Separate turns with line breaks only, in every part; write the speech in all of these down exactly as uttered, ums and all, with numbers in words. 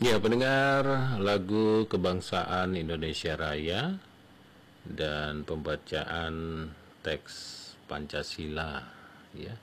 Ya, pendengar lagu kebangsaan Indonesia Raya dan pembacaan teks Pancasila, ya.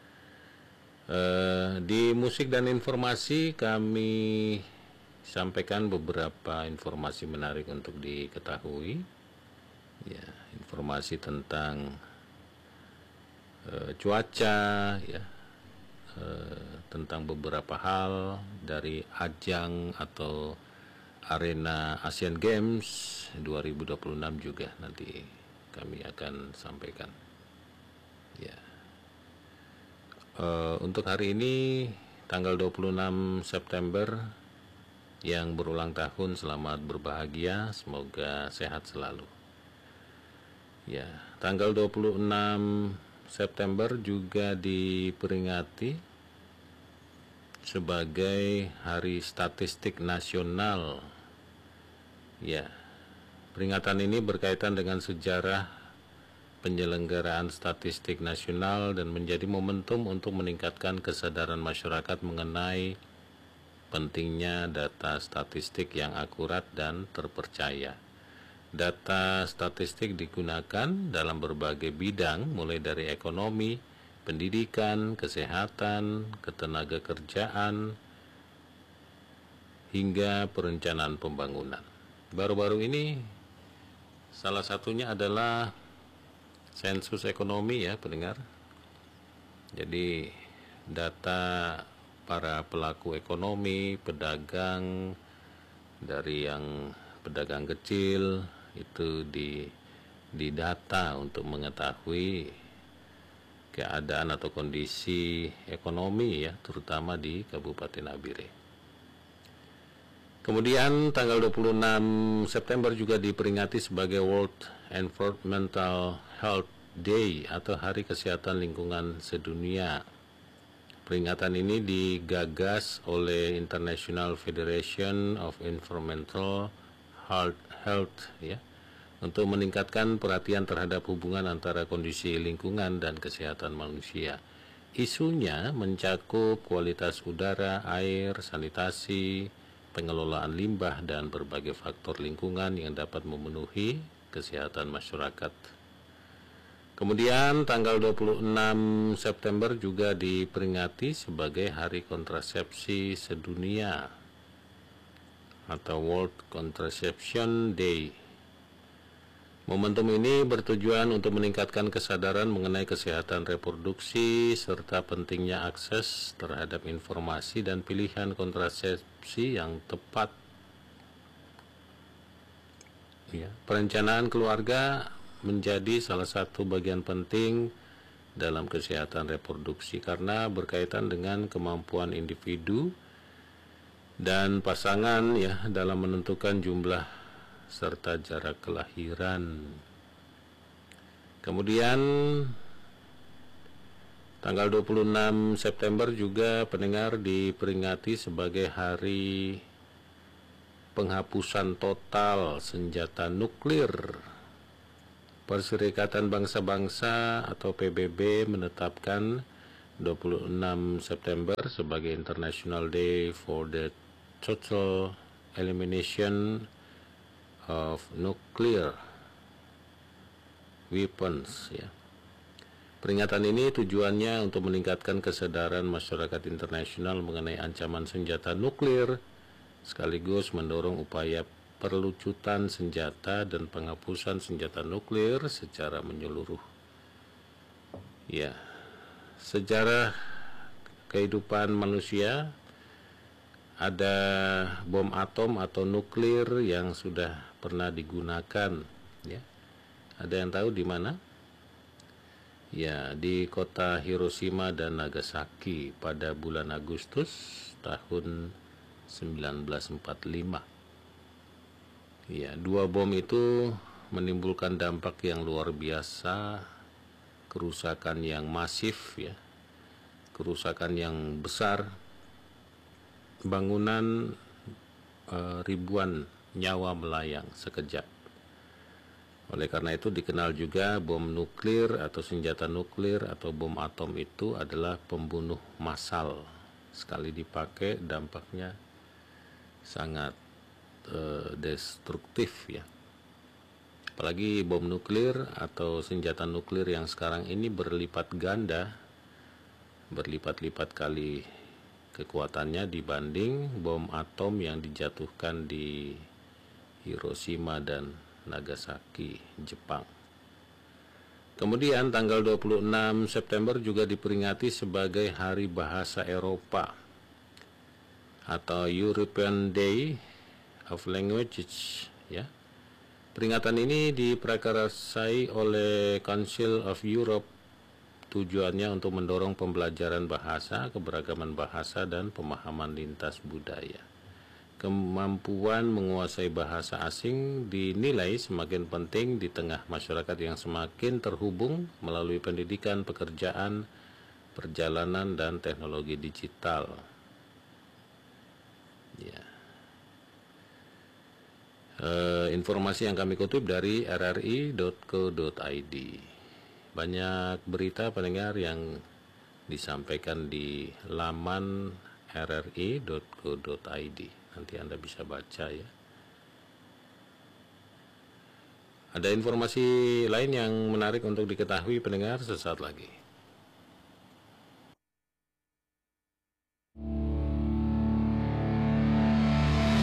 Eh, di musik dan informasi kami sampaikan beberapa informasi menarik untuk diketahui. Ya, informasi tentang eh, cuaca, ya, eh, tentang beberapa hal dari ajang atau arena Asian Games dua ribu dua puluh enam juga nanti kami akan sampaikan. Ya. Uh, untuk hari ini tanggal dua puluh enam September yang berulang tahun, selamat berbahagia, semoga sehat selalu. Ya, tanggal dua puluh enam September juga diperingati sebagai Hari Statistik Nasional. Ya, peringatan ini berkaitan dengan sejarah penyelenggaraan statistik nasional dan menjadi momentum untuk meningkatkan kesadaran masyarakat mengenai pentingnya data statistik yang akurat dan terpercaya. Data statistik digunakan dalam berbagai bidang, mulai dari ekonomi, pendidikan, kesehatan, ketenagakerjaan, hingga perencanaan pembangunan. Baru-baru ini salah satunya adalah sensus ekonomi, ya pendengar. Jadi data para pelaku ekonomi, pedagang, dari yang pedagang kecil itu di didata untuk mengetahui keadaan atau kondisi ekonomi, ya, terutama di Kabupaten Abire. Kemudian tanggal dua puluh enam September juga diperingati sebagai World Environmental Health Day atau Hari Kesehatan Lingkungan Sedunia. Peringatan ini digagas oleh International Federation of Environmental Health, ya, untuk meningkatkan perhatian terhadap hubungan antara kondisi lingkungan dan kesehatan manusia. Isunya mencakup kualitas udara, air, sanitasi, pengelolaan limbah, dan berbagai faktor lingkungan yang dapat memenuhi kesehatan masyarakat. Kemudian tanggal dua puluh enam September juga diperingati sebagai Hari Kontrasepsi Sedunia atau World Contraception Day. Momentum ini bertujuan untuk meningkatkan kesadaran mengenai kesehatan reproduksi serta pentingnya akses terhadap informasi dan pilihan kontrasepsi yang tepat. Ya, perencanaan keluarga menjadi salah satu bagian penting dalam kesehatan reproduksi karena berkaitan dengan kemampuan individu dan pasangan, ya, dalam menentukan jumlah serta jarak kelahiran. Kemudian tanggal dua puluh enam September juga pendengar diperingati sebagai Hari Penghapusan Total Senjata Nuklir. Perserikatan Bangsa-Bangsa atau P B B menetapkan dua puluh enam September sebagai International Day for the Total Elimination of Nuclear Weapons, ya. Peringatan ini tujuannya untuk meningkatkan kesadaran masyarakat internasional mengenai ancaman senjata nuklir, sekaligus mendorong upaya perlucutan senjata dan penghapusan senjata nuklir secara menyeluruh. Ya, sejarah kehidupan manusia ada bom atom atau nuklir yang sudah pernah digunakan, ya. Ada yang tahu di mana? Ya, di kota Hiroshima dan Nagasaki pada bulan Agustus tahun sembilan belas empat puluh lima. Ya, dua bom itu menimbulkan dampak yang luar biasa, kerusakan yang masif, ya, kerusakan yang besar, bangunan e, ribuan nyawa melayang sekejap. Oleh karena itu dikenal juga bom nuklir atau senjata nuklir atau bom atom itu adalah pembunuh massal. Sekali dipakai dampaknya sangat uh, destruktif ya. Apalagi bom nuklir atau senjata nuklir yang sekarang ini berlipat ganda, berlipat-lipat kali kekuatannya dibanding bom atom yang dijatuhkan di Hiroshima dan Nagasaki, Jepang. Kemudian tanggal dua puluh enam September juga diperingati sebagai Hari Bahasa Eropa atau European Day of Languages ya. Peringatan ini diprakarsai oleh Council of Europe. Tujuannya untuk mendorong pembelajaran bahasa, keberagaman bahasa, dan pemahaman lintas budaya. Kemampuan menguasai bahasa asing dinilai semakin penting di tengah masyarakat yang semakin terhubung melalui pendidikan, pekerjaan, perjalanan, dan teknologi digital. Ya. Uh, informasi yang kami kutip dari r r i dot co dot i d. Banyak berita pendengar yang disampaikan di laman r r i dot co dot i d. Nanti Anda bisa baca ya. Ada informasi lain yang menarik untuk diketahui pendengar sesaat lagi.